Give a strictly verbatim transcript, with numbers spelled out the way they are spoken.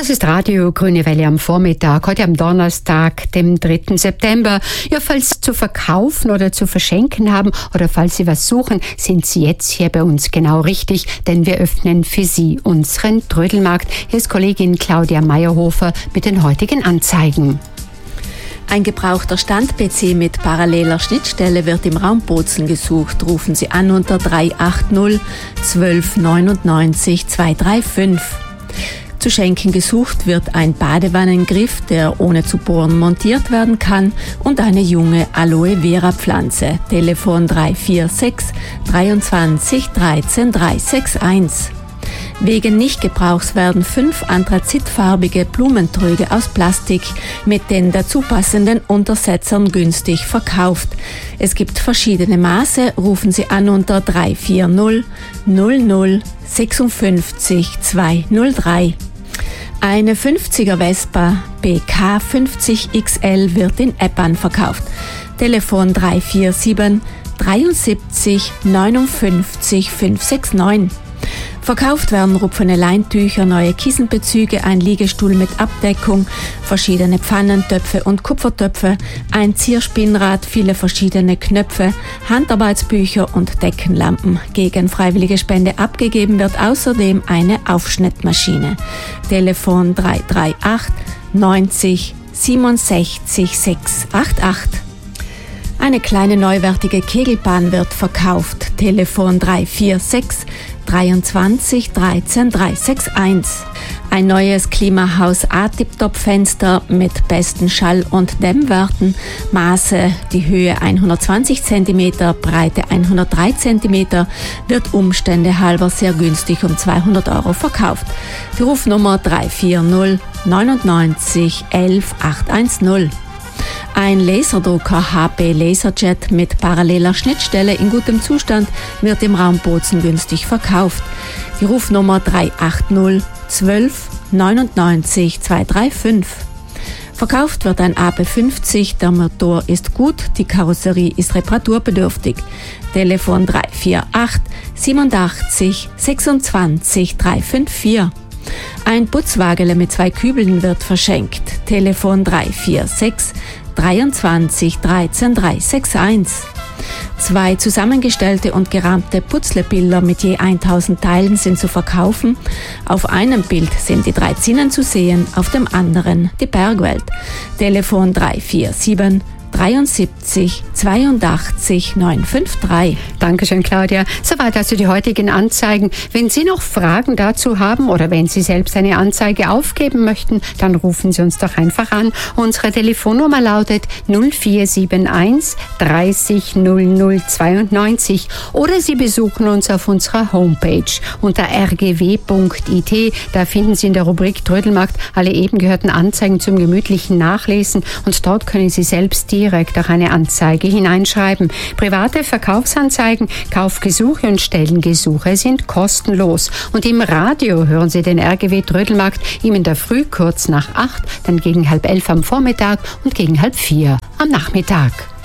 Das ist Radio Grüne Welle am Vormittag, heute am Donnerstag, dem dritten September. Ja, falls Sie zu verkaufen oder zu verschenken haben oder falls Sie was suchen, sind Sie jetzt hier bei uns genau richtig, denn wir öffnen für Sie unseren Trödelmarkt. Hier ist Kollegin Claudia Meyerhofer mit den heutigen Anzeigen. Ein gebrauchter Stand-P C mit paralleler Schnittstelle wird im Raum Bozen gesucht. Rufen Sie an unter drei acht null zwölf neunundneunzig zwei drei fünf. Zu schenken gesucht wird ein Badewannengriff, der ohne zu bohren montiert werden kann, und eine junge Aloe Vera Pflanze. Telefon drei vier sechs dreiundzwanzig dreizehn drei sechs eins. Wegen Nichtgebrauchs werden fünf anthrazitfarbige Blumentröge aus Plastik mit den dazu passenden Untersetzern günstig verkauft. Es gibt verschiedene Maße. Rufen Sie an unter drei vier null null null fünf sechs zwei null drei. Eine fünfziger Vespa B K fünfzig X L wird in Eppan verkauft. Telefon drei vier sieben dreiundsiebzig neunundfünfzig fünf sechs neun. Verkauft werden rupfene Leintücher, neue Kissenbezüge, ein Liegestuhl mit Abdeckung, verschiedene Pfannen, Töpfe und Kupfertöpfe, ein Zierspinnrad, viele verschiedene Knöpfe, Handarbeitsbücher und Deckenlampen. Gegen freiwillige Spende abgegeben wird außerdem eine Aufschnittmaschine. Telefon drei drei acht neunzig siebenundsechzig sechs acht acht. Eine kleine neuwertige Kegelbahn wird verkauft. Telefon drei vier sechs dreiundzwanzig dreizehn drei sechs eins. Ein neues Klimahaus A-Tip-Top-Fenster mit besten Schall- und Dämmwerten. Maße, die Höhe hundertzwanzig Zentimeter, Breite hundertdrei Zentimeter, wird Umstände halber sehr günstig um zweihundert Euro verkauft. Die Rufnummer drei vier null neunundneunzig elf achthundertzehn. Ein Laserdrucker H P Laserjet mit paralleler Schnittstelle in gutem Zustand wird im Raum Bozen günstig verkauft. Die Rufnummer drei acht null zwölf neunundneunzig zwei drei fünf. Verkauft wird ein A P fünfzig, der Motor ist gut, die Karosserie ist reparaturbedürftig. Telefon drei vier acht siebenundachtzig sechsundzwanzig drei fünf vier. Ein Putzwagele mit zwei Kübeln wird verschenkt. Telefon drei vier sechs dreiundzwanzig dreizehn drei sechs eins. Zwei zusammengestellte und gerahmte Putzlebilder mit je tausend Teilen sind zu verkaufen. Auf einem Bild sind die drei Zinnen zu sehen, auf dem anderen die Bergwelt. Telefon drei vier sieben dreiundsiebzig zweiundachtzig neun fünf drei. Dankeschön, Claudia. Soweit also die heutigen Anzeigen. Wenn Sie noch Fragen dazu haben oder wenn Sie selbst eine Anzeige aufgeben möchten, dann rufen Sie uns doch einfach an. Unsere Telefonnummer lautet null vier sieben eins dreißig null null zweiundneunzig oder Sie besuchen uns auf unserer Homepage unter r g w punkt i t. Da finden Sie in der Rubrik Trödelmarkt alle eben gehörten Anzeigen zum gemütlichen Nachlesen und dort können Sie selbst direkt auch eine Anzeige hineinschreiben. Private Verkaufsanzeigen, Kaufgesuche und Stellengesuche sind kostenlos. Und im Radio hören Sie den R G W Trödelmarkt immer in der Früh kurz nach acht, dann gegen halb elf am Vormittag und gegen halb vier am Nachmittag.